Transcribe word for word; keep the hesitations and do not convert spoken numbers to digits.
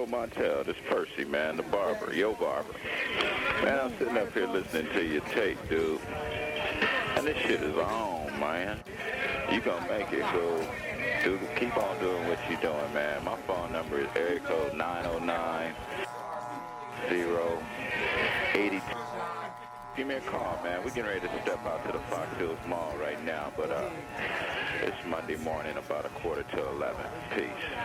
Joe Montel. This Percy, man, the barber, yo barber. Man, I'm sitting up here listening to your tape, dude. And this shit is on, man. You gonna make it, cool. Dude, keep on doing what you're doing, man. My phone number is area code nine oh nine, zero, eighty-two. Give me a call, man. We're getting ready to step out to the Fox Hills Mall right now, but uh, it's Monday morning, about a quarter to eleven. Peace.